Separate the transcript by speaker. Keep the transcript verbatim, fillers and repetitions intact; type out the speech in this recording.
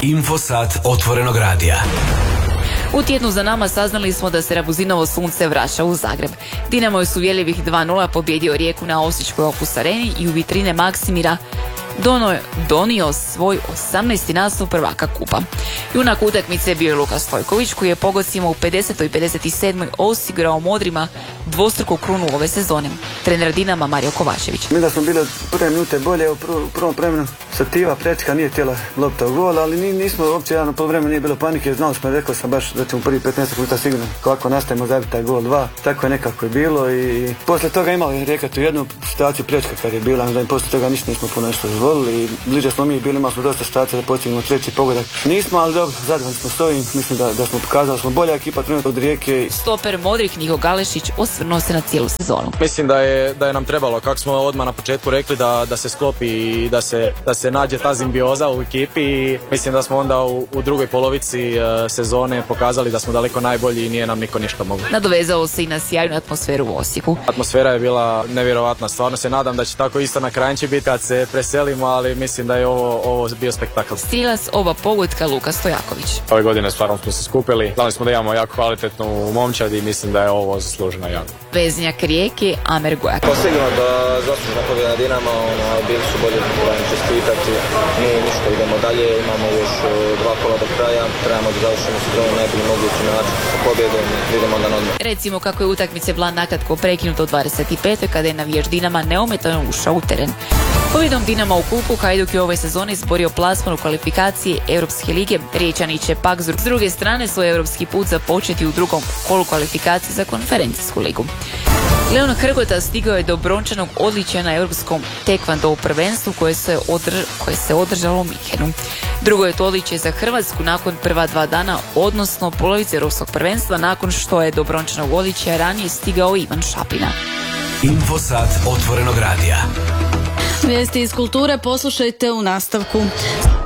Speaker 1: Infosat otvorenog radija.
Speaker 2: U tjednu za nama saznali smo da se Rabuzinovo sunce vraća u Zagreb. Dinamo je s uvjerljivih dva nula pobjedio Rijeku na Osječkoj Opus areni i u vitrine Maksimira Dono, donio svoj osamnaesti naslov prvaka kupa. Junak utakmice bio je Luka Stojković, koji je pogodcima u pedesetoj i pedeset sedmoj osigurao modrima dvostruku krunu ove sezone. Trener Dinama Mario Kovačević.
Speaker 3: Mi da smo bili od prve minute bolje, u prvom vremenu Sativa Prečka nije htjela lopta u gol, ali nismo uopće jedan po vremenu nije bilo panike, znali smo, rekao sam baš da ćemo prvi petnaest minuta sigurno kako nastavimo zabiti taj gol dva, tako je nekako je bilo i poslije toga imali Rijeka tu jednu situaciju Prečka kad je bila, da im poslije toga ništa nismo puno nešto izvolili i bliže smo mi bili, imali smo dosta situacija da postignemo treći pogodak. Nismo, ali dobro, zadovoljni smo s ovim, mislim da, da smo pokazali, smo bolja ekipa trenutno od Rijeke.
Speaker 2: Stoper Modrik Niko Galešić osvrnuo se na cijelu sezonu.
Speaker 4: Mislim da je, da je nam trebalo, kako smo odmah na početku rekli, da, da se sklopi i da se, da se nađe ta simbioza u ekipi i mislim da smo onda u, u drugoj polovici uh, sezone pokazali da smo daleko najbolji i nije nam niko ništa mogao.
Speaker 2: Nadovezao se i na sjajnu atmosferu u Osijeku.
Speaker 4: Atmosfera je bila nevjerovatna, stvarno se nadam da će tako isto na Kranjči biti kad se preselimo, ali mislim da je ovo, ovo bio spektakl.
Speaker 2: Strilac oba pogotka Luka Stojaković.
Speaker 4: Ove godine stvarno smo se skupili, znali smo da imamo jako kvalitetnu momčad i mislim da je ovo zasluženo jako.
Speaker 2: Veznjak Rijeke Amer Gojak.
Speaker 5: Pa sigurno da zaslužena pobjeda Dinama, ono, bili su bolje, trebamo čestitati, mi ništa, idemo dalje, imamo još dva kola do kraja, trebamo da završimo sezonu na najbolji mogući način sa pobjedom, idemo onda na odmah.
Speaker 2: Recimo kako je utakmice plan nakratko prekinuto u dvadeset petoj kada je navijač Dinama neometano ušao u teren. Pobjedom Dinama u kupu Hajduk je u ovoj sezoni izborio plasman u kvalifikaciji Europske lige. Riječani će pak s druge strane svoj europski put započeti u drugom kolu kvalifikacije za konferencijsku ligu. Leon Hrgota stigao je do brončanog odličja na europskom tekvando prvenstvu koje se, održ, koje se održalo u Minhenu. Drugo je to odličje za Hrvatsku nakon prva dva dana, odnosno polovice europskog prvenstva, nakon što je do brončanog odličja ranije stigao Ivan Šapina.
Speaker 1: Infosat otvorenog radija.
Speaker 6: Vijesti iz kulture poslušajte u nastavku.